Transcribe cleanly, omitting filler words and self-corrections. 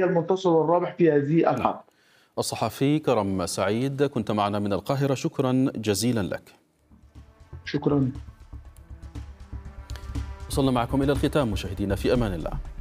هي المنتصر والرابح في هذه نعم. الحرب. الصحفي كرم سعيد كنت معنا من القاهرة، شكرا جزيلا لك. شكرا. وصلنا معكم إلى الختام مشاهدينا، في أمان الله.